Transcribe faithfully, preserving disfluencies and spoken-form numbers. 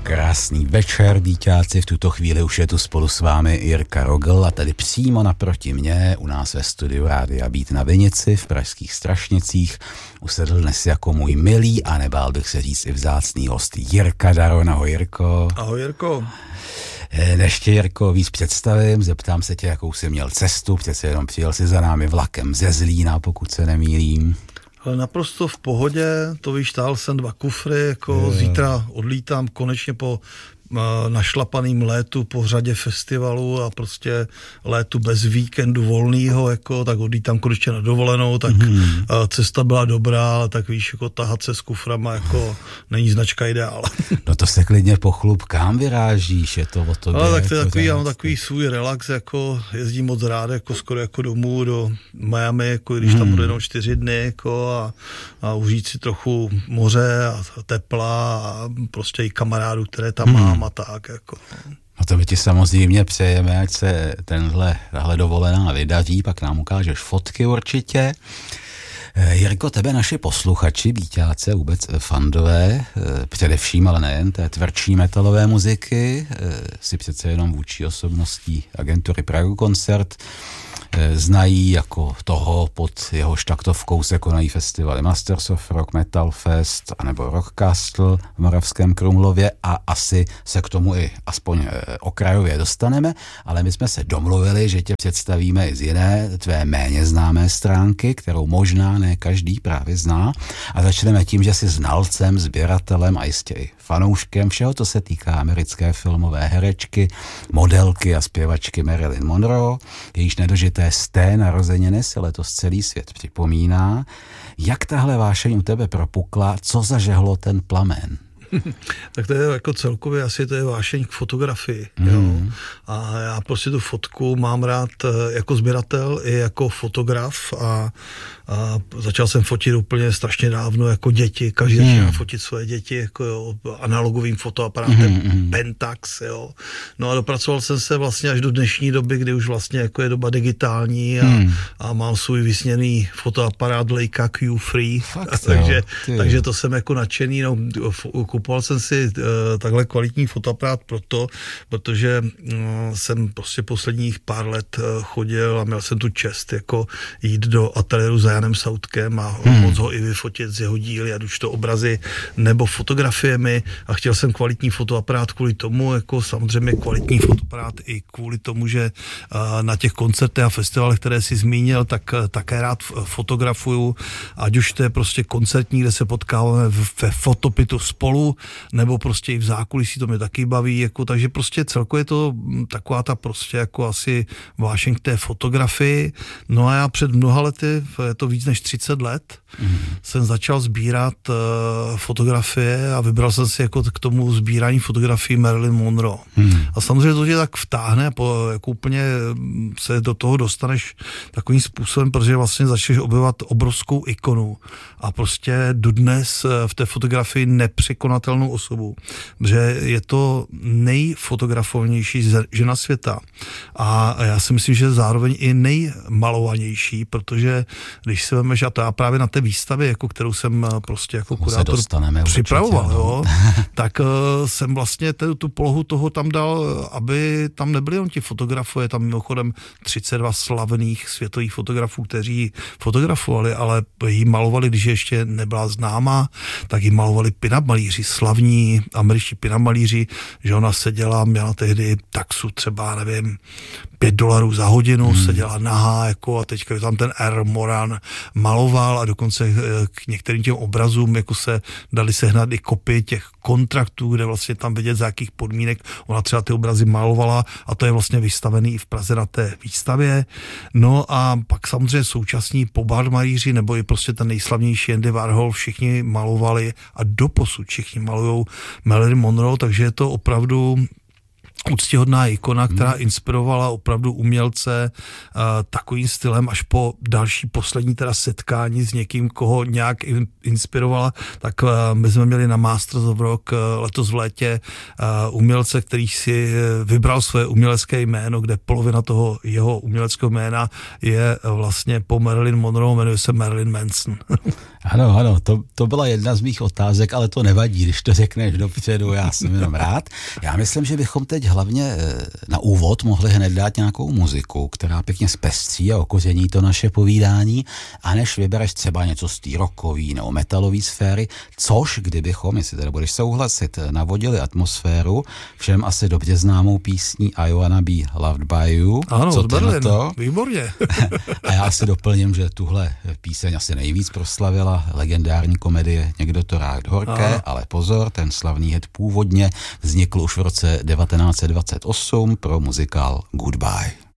Krásný večer, díťáci, v tuto chvíli už je tu spolu s vámi Jirka Rogl a tady přímo naproti mě u nás ve studiu Rádia Beat na Vinici v pražských Strašnicích usedl dnes jako můj milý a nebál bych se říct i vzácný host Jirka Daron. Ahoj Jirko. Ahoj Jirko. Než tě, Jirko, víc představím, zeptám se tě, jakou jsi měl cestu, přece jenom přijel si za námi vlakem ze Zlína, pokud se nemýlím. Ale naprosto v pohodě, to víš, tál jsem dva kufry, jako je. Zítra odlítám konečně po našlapaným létu po řadě festivalů a prostě létu bez víkendu volnýho, jako, tak odlítám konečně na dovolenou, tak mm. cesta byla dobrá, ale tak víš, jako tahat se s kuframa, jako není značka ideál. No to se klidně pochlup, kam vyrážíš, je to o tobě. Ale tak to je takový, já mám takový svůj relax, jako jezdím moc rád, jako skoro jako domů do Miami, jako když mm. tam budu jenom čtyři dny, jako a, a užít si trochu moře a tepla a prostě i kamarádů, které tam mm. mám a tak, jako. No to my ti samozřejmě přejeme, ať se tenhle, tahle dovolená vydaří, pak nám ukážeš fotky určitě. Jirko, tebe naši posluchači, víťáce, vůbec fandové, především, ale nejen té tvrdší metalové muziky, si přece jenom vůči osobností agentury Prague Koncert znají jako toho, pod jehož taktovkou se konají festivaly Masters of Rock, Metal Fest anebo Rock Castle v Moravském Krumlově a asi se k tomu i aspoň okrajově dostaneme, ale my jsme se domluvili, že tě představíme i z jiné, tvé méně známé stránky, kterou možná ne každý právě zná, a začneme tím, že jsi znalcem, sběratelem a jistě i fanouškem všeho, co se týká americké filmové herečky, modelky a zpěvačky Marilyn Monroe, jejíž nedožité z té narozeniny se letos celý svět připomíná. Jak tahle vášeň u tebe propukla? Co zažehlo ten plamen? Tak to je jako celkově asi to je vášeň k fotografii. Mm. Jo. A já prostě tu fotku mám rád jako sběratel i jako fotograf a, a začal jsem fotit úplně strašně dávno jako děti. Každý mm. začíná fotit svoje děti jako jo, analogovým fotoaparátem mm. Pentax. Jo. No a dopracoval jsem se vlastně až do dnešní doby, kdy už vlastně jako je doba digitální a, mm. a mám svůj vysněný fotoaparát Leica Q tři. Fakt, takže, takže to jsem jako nadšený. No, kupoval jsem si uh, takhle kvalitní fotoaparát proto, protože uh, jsem prostě posledních pár let uh, chodil a měl jsem tu čest jako jít do ateliéru za Janem Sautkem a hmm. moc ho i vyfotit z jeho díly, ať už to obrazy nebo fotografiemi, a chtěl jsem kvalitní fotoaparát kvůli tomu, jako samozřejmě kvalitní fotoaparát i kvůli tomu, že uh, na těch koncertech a festivalech, které si zmínil, tak uh, také rád fotografuju, ať už to je prostě koncertní, kde se potkáváme ve Fotopitu spolu, nebo prostě i v zákulisí, to mě taky baví, jako, takže prostě celkově je to taková ta prostě jako asi vášeň k té fotografii. No a já před mnoha lety, je to víc než třicet let, mm. jsem začal sbírat uh, fotografie a vybral jsem si jako k tomu sbírání fotografií Marilyn Monroe. Mm. A samozřejmě to tě tak vtáhne, po, jako úplně se do toho dostaneš takovým způsobem, protože vlastně začneš objevovat obrovskou ikonu a prostě dodnes v té fotografii nepřekonatelnou osobu, že je to nejfotografovanější žena světa a já si myslím, že zároveň i nejmalovanější, protože když se vemeš, a to já právě na té výstavě, jako kterou jsem prostě jako kurátor připravoval, určitě, no. jo, tak uh, jsem vlastně tu, tu polohu toho tam dal, aby tam nebyli on ti fotografové, tam mimochodem třicet dva slavných světových fotografů, kteří fotografovali, ale ji malovali, když ještě nebyla známá, tak ji malovali pin-up malíři, slavní američtí pin-up malíři, že ona seděla, měla tehdy taxu třeba, nevím, pět dolarů za hodinu, hmm. seděla nahá, jako, a teďka tam ten R. Moran maloval a dokonce k některým těm obrazům jako se dali sehnat i kopie těch kontraktů, kde vlastně tam vidět, za jakých podmínek ona třeba ty obrazy malovala, a to je vlastně vystavený i v Praze na té výstavě. No a pak samozřejmě současní pop-art malíři, nebo i prostě ten nejslavnější Andy Warhol, všichni malovali a doposud všichni malujou Marilyn Monroe, takže je to opravdu úctyhodná ikona, která inspirovala opravdu umělce uh, takovým stylem až po další poslední teda setkání s někým, koho nějak in, inspirovala, tak uh, my jsme měli na Masters of Rock uh, letos v létě uh, umělce, který si vybral své umělecké jméno, kde polovina toho jeho uměleckého jména je vlastně po Marilyn Monroe, jmenuje se Marilyn Manson. Ano, ano, to, to byla jedna z mých otázek, ale to nevadí, když to řekneš dopředu, já jsem jenom rád. Já myslím, že bychom teď hlavně na úvod mohli hned dát nějakou muziku, která pěkně zpestří a okoření to naše povídání, a než vybereš třeba něco z té rockový nebo metalový sféry, což kdybychom, jestli teda budeš souhlasit, navodili atmosféru všem asi dobře známou písní I Wanna Be Loved by You. Ano, co ty na to? Výborně. A já si doplním, že tuhle píseň asi nejvíc proslavila legendární komedie Někdo to rád horké, Aha. ale pozor, ten slavný hit původně vznikl už v roce devatenáct set dvacet osm pro muzikál Goodbye.